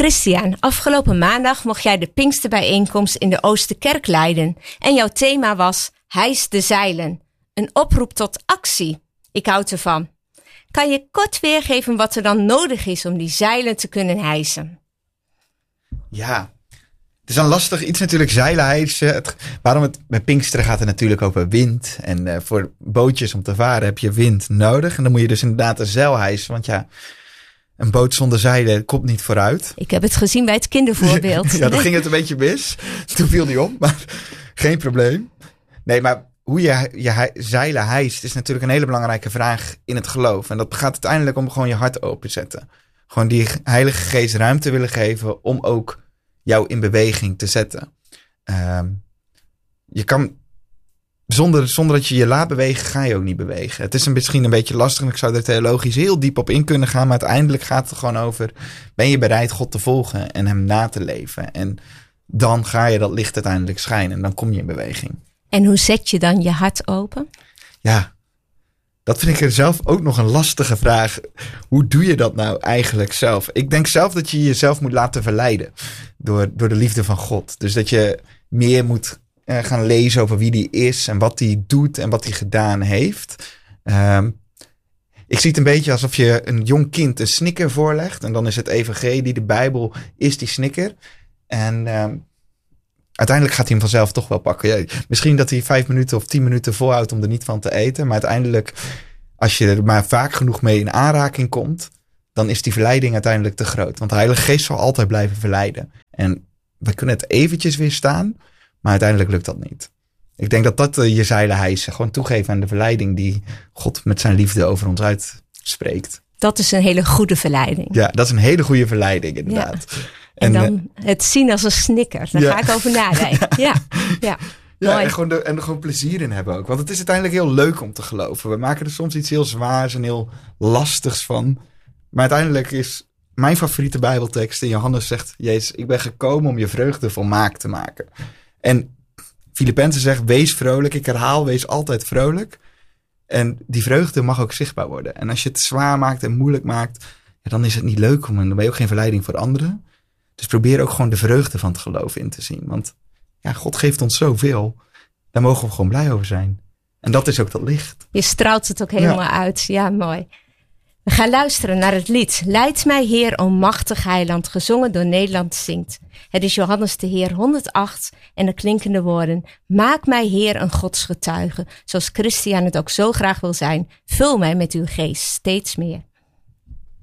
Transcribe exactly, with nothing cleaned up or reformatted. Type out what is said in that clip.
Christian, afgelopen maandag mocht jij de Pinksterbijeenkomst in de Oosterkerk leiden. En jouw thema was Hijs de zeilen. Een oproep tot actie. Ik houd ervan. Kan je kort weergeven wat er dan nodig is om die zeilen te kunnen hijsen? Ja, het is een lastig iets natuurlijk, zeilen hijsen. Het, waarom het bij Pinksteren gaat het natuurlijk over wind. En uh, voor bootjes om te varen heb je wind nodig. En dan moet je dus inderdaad een zeil hijsen, want ja... Een boot zonder zeilen komt niet vooruit. Ik heb het gezien bij het kindervoorbeeld. Ja, dan ging het een beetje mis. Toen viel die om, maar geen probleem. Nee, maar hoe je je zeilen hijst is natuurlijk een hele belangrijke vraag in het geloof. En dat gaat uiteindelijk om gewoon je hart open te zetten. Gewoon die Heilige Geest ruimte willen geven om ook jou in beweging te zetten. Um, je kan... Zonder, zonder dat je je laat bewegen, ga je ook niet bewegen. Het is een, misschien een beetje lastig. Ik zou er theologisch heel diep op in kunnen gaan. Maar uiteindelijk gaat het er gewoon over... Ben je bereid God te volgen en hem na te leven? En dan ga je dat licht uiteindelijk schijnen. En dan kom je in beweging. En hoe zet je dan je hart open? Ja, dat vind ik er zelf ook nog een lastige vraag. Hoe doe je dat nou eigenlijk zelf? Ik denk zelf dat je jezelf moet laten verleiden. Door, door de liefde van God. Dus dat je meer moet... gaan lezen over wie die is en wat die doet en wat die gedaan heeft. Um, ik zie het een beetje alsof je een jong kind een snicker voorlegt. En dan is het evangelie, de Bijbel, is die snicker. En um, uiteindelijk gaat hij hem vanzelf toch wel pakken. Ja, misschien dat hij vijf minuten of tien minuten volhoudt om er niet van te eten. Maar uiteindelijk, als je er maar vaak genoeg mee in aanraking komt, dan is die verleiding uiteindelijk te groot. Want de Heilige Geest zal altijd blijven verleiden. En we kunnen het eventjes weerstaan. Maar uiteindelijk lukt dat niet. Ik denk dat dat uh, je zeilen hijsen. Gewoon toegeven aan de verleiding die God met zijn liefde over ons uitspreekt. Dat is een hele goede verleiding. Ja, dat is een hele goede verleiding inderdaad. Ja. En, en dan uh, het zien als een snicker. Daar ja. ga ik over nadenken. Ja, ja. Ja, en gewoon, de, en er gewoon plezier in hebben ook. Want het is uiteindelijk heel leuk om te geloven. We maken er soms iets heel zwaars en heel lastigs van. Maar uiteindelijk is mijn favoriete Bijbeltekst in Johannes zegt... Jezus, ik ben gekomen om je vreugde volmaakt te maken. En Filippenzen zegt, wees vrolijk. Ik herhaal, wees altijd vrolijk. En die vreugde mag ook zichtbaar worden. En als je het zwaar maakt en moeilijk maakt, ja, dan is het niet leuk om. En dan ben je ook geen verleiding voor anderen. Dus probeer ook gewoon de vreugde van het geloof in te zien. Want ja, God geeft ons zoveel. Daar mogen we gewoon blij over zijn. En dat is ook dat licht. Je straalt het ook helemaal ja. uit. Ja, mooi. We gaan luisteren naar het lied Leid mij Heer, o machtig heiland, gezongen door Nederland zingt. Het is Johannes de Heer honderdacht en de klinkende woorden. Maak mij Heer een godsgetuige, zoals Christian het ook zo graag wil zijn. Vul mij met uw geest steeds meer.